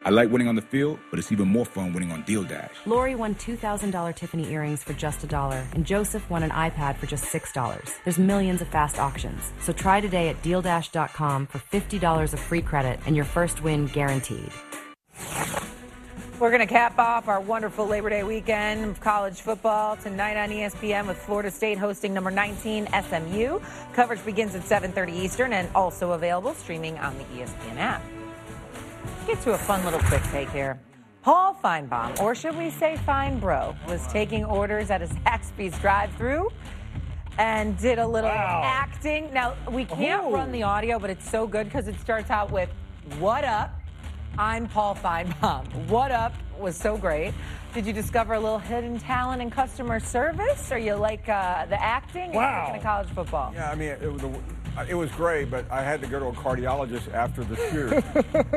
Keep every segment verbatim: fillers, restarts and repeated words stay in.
I like winning on the field, but it's even more fun winning on Deal Dash. Lori won two thousand dollars Tiffany earrings for just a dollar, and Joseph won an iPad for just six dollars. There's millions of fast auctions. So try today at deal dash dot com for fifty dollars of free credit and your first win guaranteed. We're going to cap off our wonderful Labor Day weekend of college football tonight on E S P N with Florida State hosting number nineteen S M U. Coverage begins at seven thirty Eastern and also available streaming on the E S P N app. Get to a fun little quick take here. Paul Feinbaum, or should we say Feinbro, was taking orders at a Zaxby's drive-thru and did a little wow. acting. Now, we can't Ooh. run the audio, but it's so good because it starts out with, "What up? I'm Paul Feinbaum." What up was so great. Did you discover a little hidden talent in customer service? Or you like uh, the acting? Wow. And college football? Yeah, I mean, it was, a, it was great, but I had to go to a cardiologist after the shoot.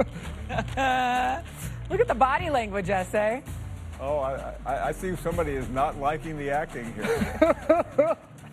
Look at the body language essay. Oh, I, I, I see somebody is not liking the acting here.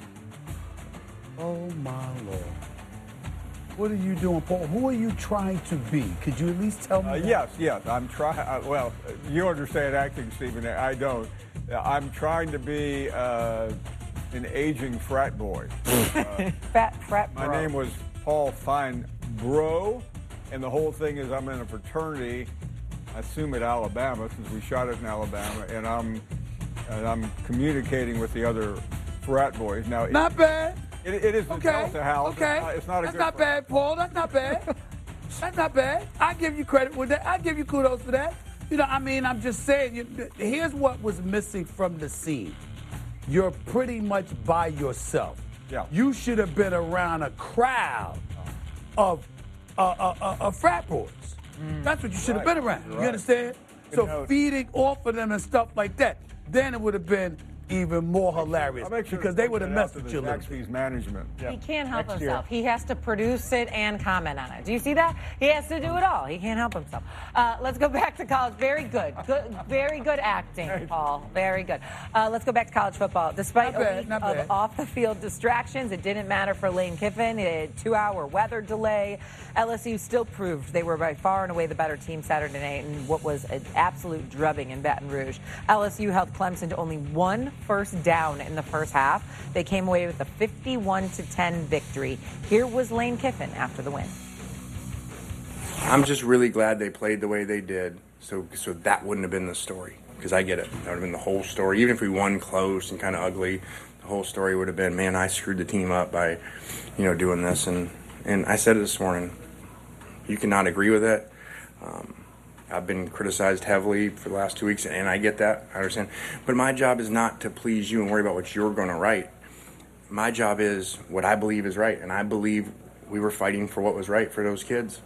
Oh, my Lord. What are you doing, Paul? Who are you trying to be? Could you at least tell me? Uh, yes, yes. I'm trying. Uh, well, you understand acting, Stephen. I don't. I'm trying to be uh, an aging frat boy. Uh, Fat frat bro. My name was Paul Feinbro, and the whole thing is I'm in a fraternity, I assume at Alabama, since we shot it in Alabama, and I'm and I'm communicating with the other frat boys. Now, not it, bad. It, it is the okay. Delta House. Okay. It's not, it's not a That's good not bad, Paul. That's not bad. That's not bad. I give you credit with that. I give you kudos for that. You know, I mean, I'm just saying, you, here's what was missing from the scene. You're pretty much by yourself. Yeah. You should have been around a crowd of, uh, uh, uh, of frat boys. Mm. That's what you should have right. been around. Right. You understand? You so know, feeding off of them and stuff like that. Then it would have been even more hilarious sure because they would have messed with you. Zaxby's management. Yeah. He can't help Next himself. Year. He has to produce it and comment on it. Do you see that? He has to do it all. He can't help himself. Uh, let's go back to college. Very good. Good very good acting, Paul. Very good. Uh, let's go back to college football. Despite not a bad, week not of bad. off-the-field distractions, it didn't matter for Lane Kiffin. It had a two-hour weather delay. L S U still proved they were by far and away the better team Saturday night in what was an absolute drubbing in Baton Rouge. L S U held Clemson to only one first down in the first half. They came away with a fifty-one to ten victory. Here was Lane Kiffin after the win. I'm just really glad they played the way they did, so so that wouldn't have been the story, because I get it. That would have been the whole story. Even if we won close and kind of ugly, the whole story would have been, man, I screwed the team up by, you know, doing this. And, and I said it this morning, you cannot agree with it. Um, I've been criticized heavily for the last two weeks, and I get that. I understand. But my job is not to please you and worry about what you're going to write. My job is what I believe is right, and I believe we were fighting for what was right for those kids.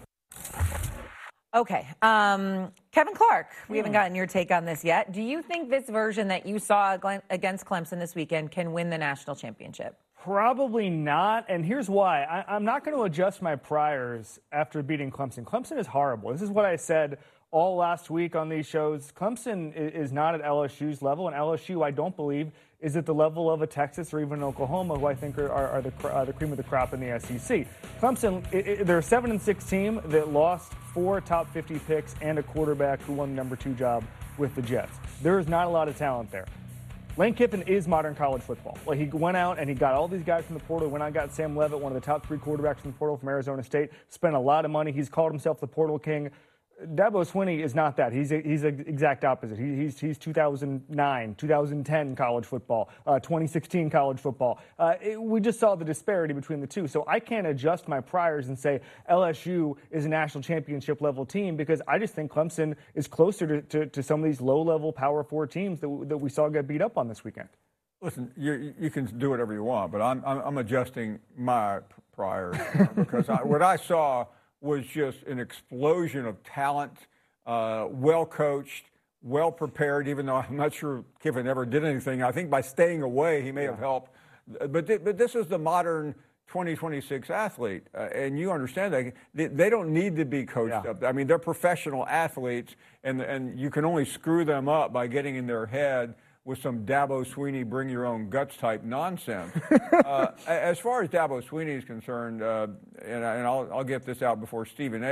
Okay. Um, Kevin Clark, we mm. haven't gotten your take on this yet. Do you think this version that you saw against Clemson this weekend can win the national championship? Probably not, and here's why. I, I'm not going to adjust my priors after beating Clemson. Clemson is horrible. This is what I said all last week on these shows. Clemson is not at L S U's level, and L S U, I don't believe, is at the level of a Texas or even Oklahoma, who I think are, are, are the, uh, the cream of the crop in the S E C. Clemson, it, it, they're a seven and six team that lost four top fifty picks and a quarterback who won the number two job with the Jets. There is not a lot of talent there. Lane Kiffin is modern college football. Like, he went out and he got all these guys from the portal. Went out and got Sam Leavitt, one of the top three quarterbacks from the portal from Arizona State. Spent a lot of money. He's called himself the portal king. Dabo Swinney is not that. He's a, he's the exact opposite. He, he's he's two thousand nine, two thousand ten college football, uh, twenty sixteen college football. Uh, it, we just saw the disparity between the two. So I can't adjust my priors and say L S U is a national championship level team, because I just think Clemson is closer to, to, to some of these low level Power Four teams that, that we saw get beat up on this weekend. Listen, you, you can do whatever you want, but I'm I'm, I'm adjusting my priors because I, what I saw was just an explosion of talent, uh, well-coached, well-prepared, even though I'm not sure Kiffin ever did anything. I think by staying away, he may yeah. have helped. But th- but this is the modern twenty twenty-six athlete, uh, and you understand that. They, they don't need to be coached yeah. up. I mean, they're professional athletes, and and you can only screw them up by getting in their head with some Dabo Swinney bring-your-own-guts type nonsense. uh, as far as Dabo Swinney is concerned, uh, and, and I'll, I'll get this out before Stephen A.,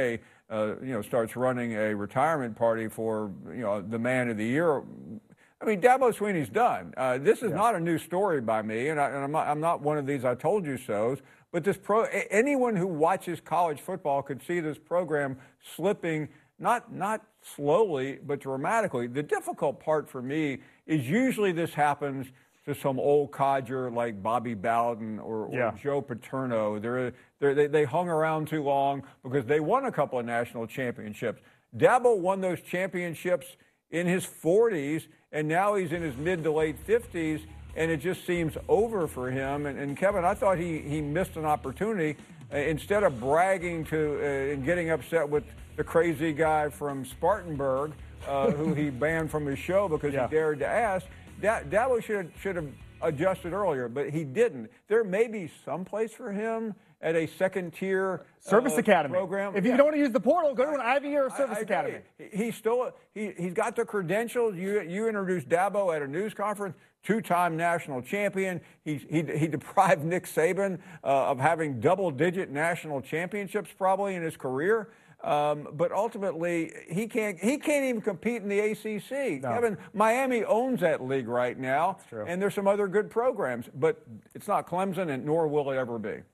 uh, you know, starts running a retirement party for, you know, the man of the year. I mean, Dabo Swinney's done. Uh, this is yeah. not a new story by me, and, I, and I'm, not, I'm not one of these I told you so's. But this pro, anyone who watches college football could see this program slipping, not not slowly, but dramatically. The difficult part for me is usually this happens to some old codger like Bobby Bowden or, or yeah. Joe Paterno. They're, they're, they they hung around too long because they won a couple of national championships. Dabo won those championships in his forties, and now he's in his mid to late fifties, and it just seems over for him. And, and Kevin, I thought he, he missed an opportunity. Uh, instead of bragging to uh, and getting upset with the crazy guy from Spartanburg, uh, who he banned from his show because yeah. he dared to ask, da- Dabo should should have adjusted earlier, but he didn't. There may be some place for him at a second-tier Service uh, Academy program. If yeah. you don't want to use the portal, go to an Ivy or a Service I, I Academy. He's still he he's got the credentials. You you introduced Dabo at a news conference, two-time national champion. He he he deprived Nick Saban uh, of having double-digit national championships probably in his career. Um, but ultimately, he can't he can't even compete in the A C C. No. Kevin, Miami owns that league right now, and there's some other good programs, but it's not Clemson, and nor will it ever be.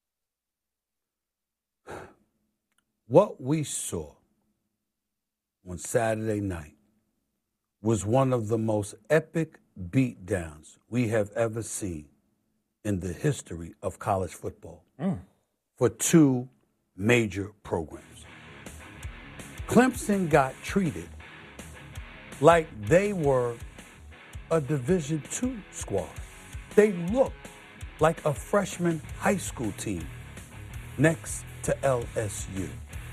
What we saw on Saturday night was one of the most epic beatdowns we have ever seen in the history of college football mm. for two major programs. Clemson got treated like they were a Division two squad. They looked like a freshman high school team next to L S U.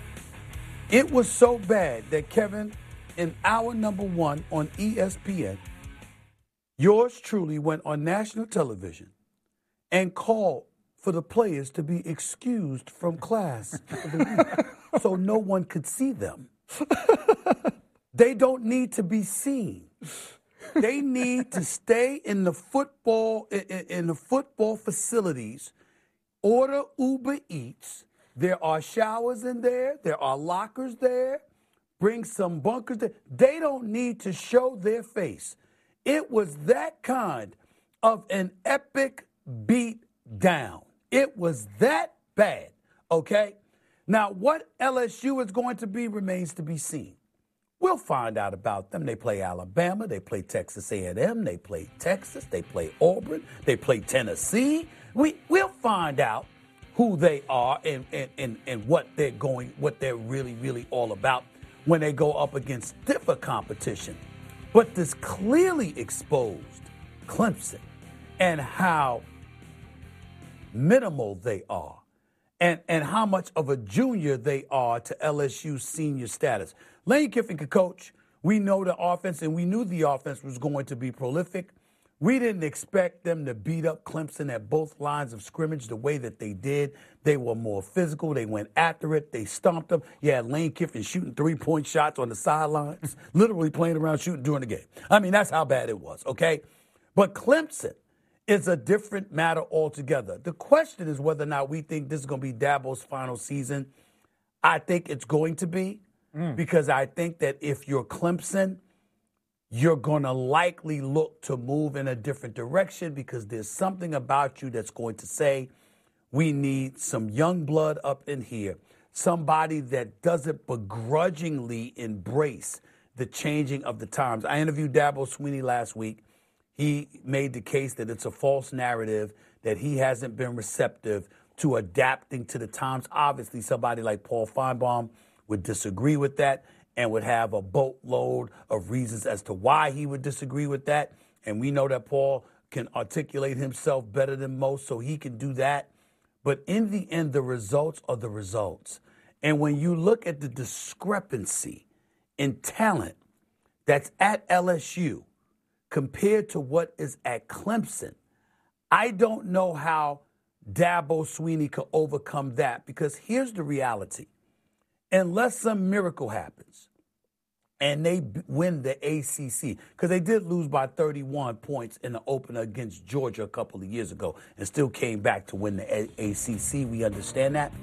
It was so bad that, Kevin, in hour number one on E S P N, yours truly went on national television and called for the players to be excused from class for the week so no one could see them. They don't need to be seen. They need to stay in the football in, in the football facilities, order Uber Eats. There are showers in there. There are lockers there. Bring some bunkers there. They don't need to show their face. It was that kind of an epic beat down. It was that bad, okay? Now, what L S U is going to be remains to be seen. We'll find out about them. They play Alabama. They play Texas A and M. They play Texas. They play Auburn. They play Tennessee. We, we'll find out who they are and, and, and, and what they're going, what they're really, really all about when they go up against stiffer competition. But this clearly exposed Clemson and how minimal they are and, and how much of a junior they are to L S U's senior status. Lane Kiffin could coach. We know the offense, and we knew the offense was going to be prolific. We didn't expect them to beat up Clemson at both lines of scrimmage the way that they did. They were more physical. They went after it. They stomped them. You had Lane Kiffin shooting three-point shots on the sidelines, literally playing around shooting during the game. I mean, that's how bad it was, okay? But Clemson is a different matter altogether. The question is whether or not we think this is going to be Dabo's final season. I think it's going to be mm. because I think that if you're Clemson, you're going to likely look to move in a different direction because there's something about you that's going to say, we need some young blood up in here, somebody that doesn't begrudgingly embrace the changing of the times. I interviewed Dabo Swinney last week. He made the case that it's a false narrative, that he hasn't been receptive to adapting to the times. Obviously, somebody like Paul Feinbaum would disagree with that and would have a boatload of reasons as to why he would disagree with that. And we know that Paul can articulate himself better than most, so he can do that. But in the end, the results are the results. And when you look at the discrepancy in talent that's at L S U compared to what is at Clemson, I don't know how Dabo Swinney could overcome that, because here's the reality. Unless some miracle happens and they win the A C C, because they did lose by thirty-one points in the opener against Georgia a couple of years ago and still came back to win the A C C. We understand that.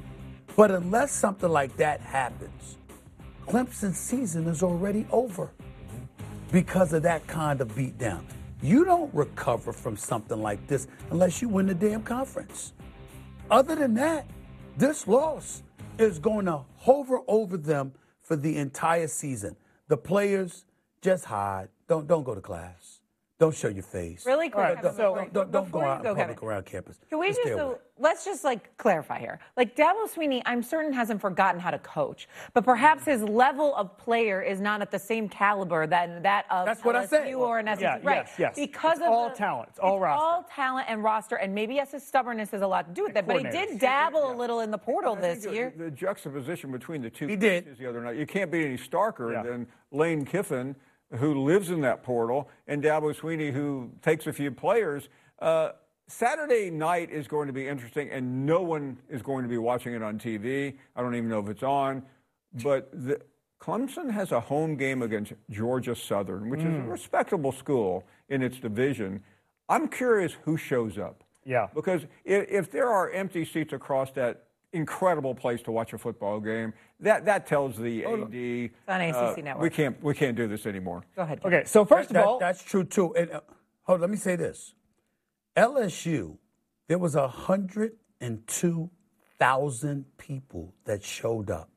But unless something like that happens, Clemson's season is already over because of that kind of beatdown. You don't recover from something like this unless you win the damn conference. Other than that, this loss is going to hover over them for the entire season. The players just hide. Don't don't go to class. Don't show your face. Really quick. Right, don't, so, don't, don't, don't go out go, in public Kevin, around campus. Can we just, just, so, let's just like clarify here. Like Dabo Swinney, I'm certain hasn't forgotten how to coach, but perhaps his level of player is not at the same caliber than that of That's what L S U I said. or an S E C. Yeah, right. yes, yes. Because it's of all the, talent. It's all it's roster. all talent and roster, and maybe yes, his stubbornness has a lot to do with that. But he did dabble a little in the portal I this think year. The, the juxtaposition between the two He did. coaches the other night, you can't be any starker Yeah. than Lane Kiffin, who lives in that portal, and Dabo Swinney, who takes a few players. Uh, Saturday night is going to be interesting, and no one is going to be watching it on T V. I don't even know if it's on. But the, Clemson has a home game against Georgia Southern, which mm. is a respectable school in its division. I'm curious who shows up. Yeah. Because if, if there are empty seats across that incredible place to watch a football game, that that tells the A D It's on A C C uh, Network. we can't we can't do this anymore. Go ahead. Okay, so first that, of all, that, that's true too. And uh, hold, on, let me say this: L S U, there was a hundred and two thousand people that showed up.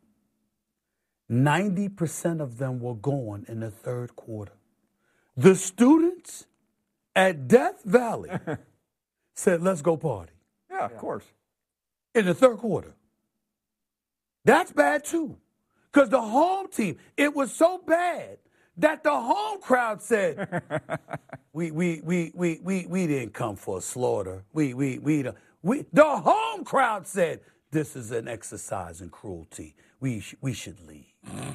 Ninety percent of them were gone in the third quarter. The students at Death Valley said, "Let's go party." Yeah, of course. In the third quarter. That's bad too. Because the home team, it was so bad that the home crowd said, we, we, we, we, we, we didn't come for a slaughter. We, we, we, we, the home crowd said, this is an exercise in cruelty. We, sh- we should leave.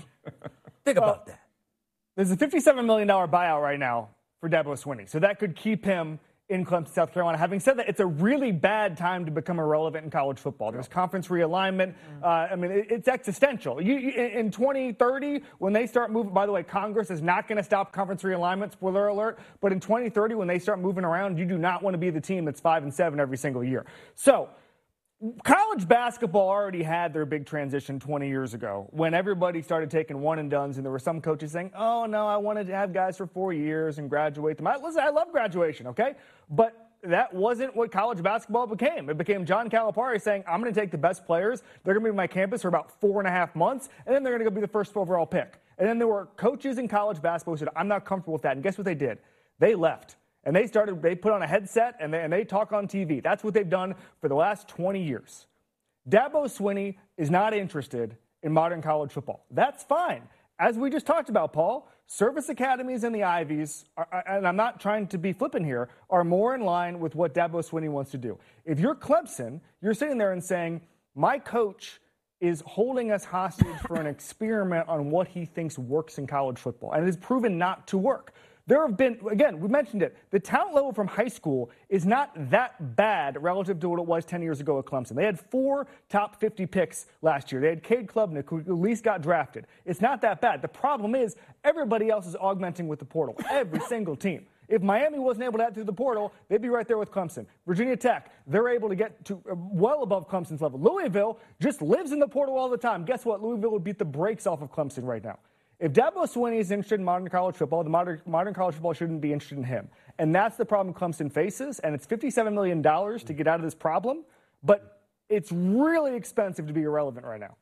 Think about that. there's a fifty-seven million dollars buyout right now for Dabo Swinney, so that could keep him in Clemson, South Carolina. Having said that, it's a really bad time to become irrelevant in college football. There's conference realignment. Uh, I mean, it, it's existential. You, you, in twenty thirty, when they start moving, by the way, Congress is not going to stop conference realignment, spoiler alert, but in twenty thirty, when they start moving around, you do not want to be the team that's five and seven every single year. So, college basketball already had their big transition twenty years ago when everybody started taking one and dones, and there were some coaches saying, oh, no, I wanted to have guys for four years and graduate them. I, listen, I love graduation, okay? But that wasn't what college basketball became. It became John Calipari saying, I'm going to take the best players. They're going to be in my campus for about four and a half months, and then they're going to go be the first overall pick. And then there were coaches in college basketball who said, I'm not comfortable with that. And guess what they did? They left. And they started, they put on a headset and they, and they talk on T V. That's what they've done for the last twenty years. Dabo Swinney is not interested in modern college football. That's fine. As we just talked about, Paul, service academies and the Ivies, are, and I'm not trying to be flippant here, are more in line with what Dabo Swinney wants to do. If you're Clemson, you're sitting there and saying, my coach is holding us hostage for an experiment on what he thinks works in college football, and it has proven not to work. There have been, again, we mentioned it, the talent level from high school is not that bad relative to what it was ten years ago at Clemson. They had four top fifty picks last year. They had Cade Klubnik, who at least got drafted. It's not that bad. The problem is everybody else is augmenting with the portal, every single team. If Miami wasn't able to add through the portal, they'd be right there with Clemson. Virginia Tech, they're able to get to uh, well above Clemson's level. Louisville just lives in the portal all the time. Guess what? Louisville would beat the brakes off of Clemson right now. If Dabo Swinney is interested in modern college football, the modern, modern college football shouldn't be interested in him. And that's the problem Clemson faces, and it's fifty-seven million dollars to get out of this problem, but it's really expensive to be irrelevant right now.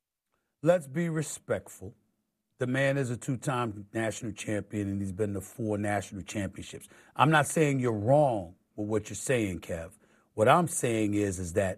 Let's be respectful. The man is a two-time national champion, and he's been to four national championships. I'm not saying you're wrong with what you're saying, Kev. What I'm saying is, is that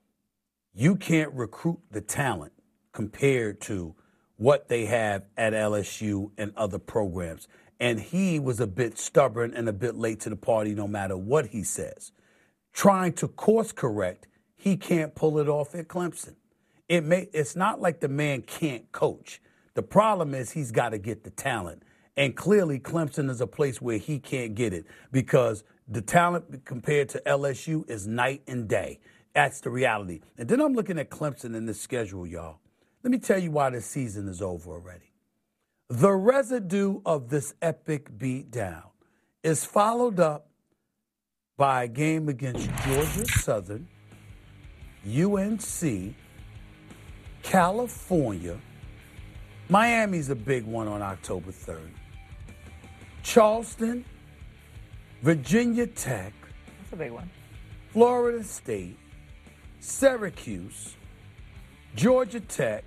you can't recruit the talent compared to what they have at L S U and other programs. And he was a bit stubborn and a bit late to the party no matter what he says. Trying to course correct, he can't pull it off at Clemson. It may, it's not like the man can't coach. The problem is he's got to get the talent. And clearly Clemson is a place where he can't get it because the talent compared to L S U is night and day. That's the reality. And then I'm looking at Clemson in this schedule, y'all. Let me tell you why the season is over already. The residue of this epic beatdown is followed up by a game against Georgia Southern, U N C, California. Miami's a big one on October third. Charleston, Virginia Tech. That's a big one. Florida State, Syracuse, Georgia Tech,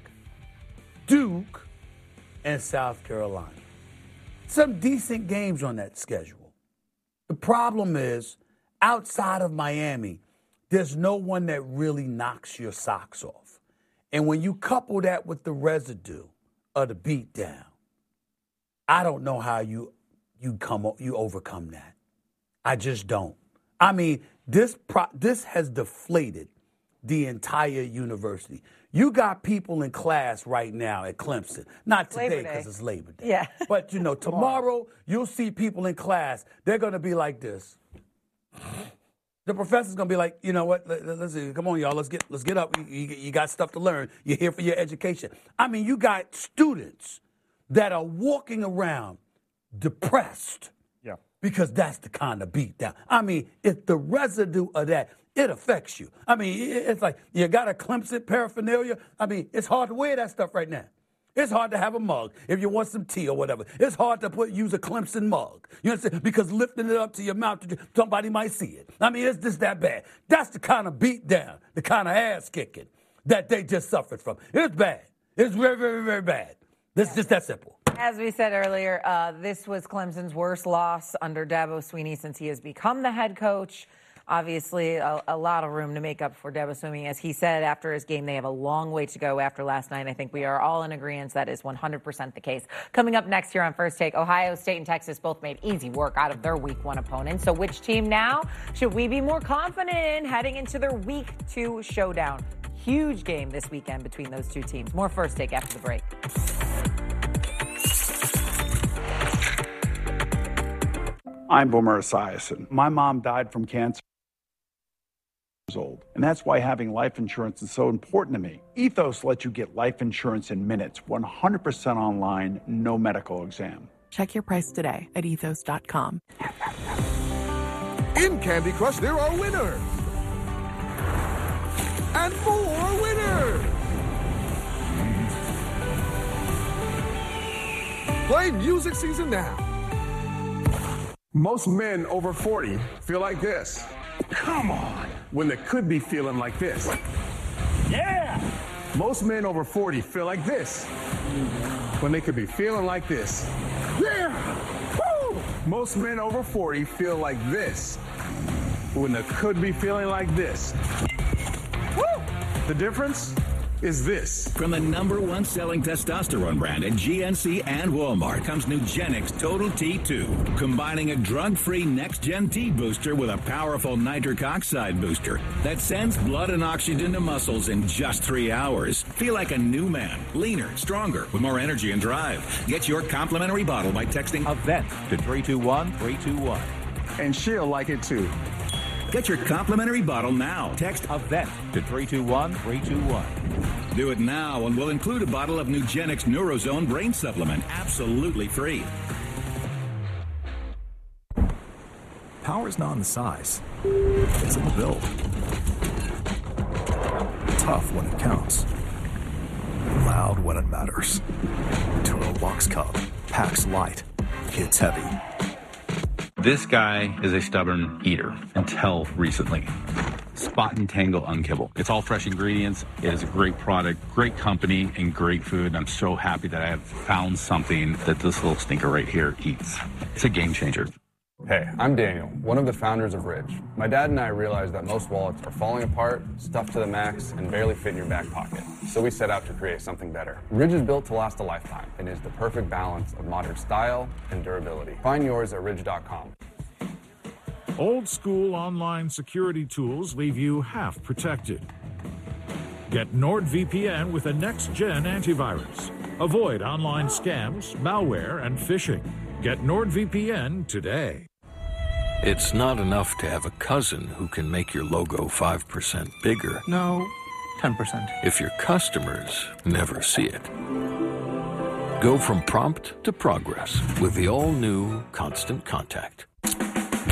Duke, and South Carolina. Some decent games on that schedule. The problem is, outside of Miami, there's no one that really knocks your socks off. And when you couple that with the residue of the beatdown, I don't know how you you come you overcome that. I just don't. I mean, this pro, this has deflated the entire university. You got people in class right now at Clemson. Not today because it's Labor Day. Yeah. But, you know, tomorrow you'll see people in class. They're going to be like this. The professor's going to be like, you know what, let, let's see, come on, y'all, let's get let's get up. You, you, you got stuff to learn. You're here for your education. I mean, you got students that are walking around depressed. Yeah. Because that's the kind of beatdown. I mean, if the residue of that, it affects you. I mean, it's like you got a Clemson paraphernalia. I mean, it's hard to wear that stuff right now. It's hard to have a mug if you want some tea or whatever. It's hard to put use a Clemson mug. You understand? Because lifting it up to your mouth, somebody might see it. I mean, it's just that bad. That's the kind of beat down, the kind of ass kicking that they just suffered from. It's bad. It's very, very, very bad. It's yeah. just that simple. As we said earlier, uh, this was Clemson's worst loss under Dabo Swinney since he has become the head coach. Obviously, a, a lot of room to make up for Dabo Swinney. As he said after his game, they have a long way to go after last night. I think we are all in agreement that is one hundred percent the case. Coming up next here on First Take, Ohio State and Texas both made easy work out of their week one opponents. So which team now should we be more confident in heading into their week two showdown? Huge game this weekend between those two teams. More First Take after the break. I'm Boomer Esiason. My mom died from cancer. Old. And that's why having life insurance is so important to me. Ethos lets you get life insurance in minutes, one hundred percent online, no medical exam. Check your price today at ethos dot com. In Candy Crush, there are winners. And more winners. Play Music Season now. Most men over forty feel like this. Come on. When they could be feeling like this. Yeah. Most men over forty feel like this. When they could be feeling like this. Yeah. Woo. Most men over forty feel like this. When they could be feeling like this. Woo. The difference is this. From the number one selling testosterone brand at G N C and Walmart comes Nugenix Total T two, combining a drug-free next-gen T booster with a powerful nitric oxide booster that sends blood and oxygen to muscles in just three hours. Feel like a new man, leaner, stronger, with more energy and drive. Get your complimentary bottle by texting EVENT to three two one three two one. And she'll like it too. Get your complimentary bottle now. Text EVENT to three two one three two one. Do it now and we'll include a bottle of Nugenix Neurozone Brain Supplement absolutely free. Power's not in the size. It's in the build. Tough when it counts. Loud when it matters. Turo Box Cub. Packs light. Hits heavy. This guy is a stubborn eater until recently. Spot and Tangle Unkibble. It's all fresh ingredients. It is a great product, great company, and great food. I'm so happy that I have found something that this little stinker right here eats. It's a game changer. Hey, I'm Daniel, one of the founders of Ridge. My dad and I realized that most wallets are falling apart, stuffed to the max, and barely fit in your back pocket. So we set out to create something better. Ridge is built to last a lifetime and is the perfect balance of modern style and durability. Find yours at ridge dot com. Old school online security tools leave you half protected. Get NordVPN with a next-gen antivirus. Avoid online scams, malware, and phishing. Get NordVPN today. It's not enough to have a cousin who can make your logo five percent bigger. No, ten percent. If your customers never see it. Go from prompt to progress with the all-new Constant Contact.